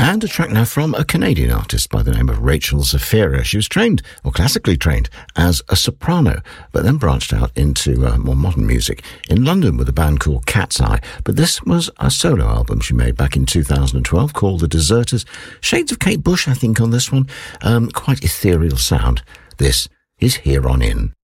And a track now from a Canadian artist by the name of Rachel Zafira. She was trained, or classically trained, as a soprano, but then branched out into more modern music in London with a band called Cat's Eye. But this was a solo album she made back in 2012 called The Deserters. Shades of Kate Bush, I think, on this one. Quite ethereal sound. This is Here On In.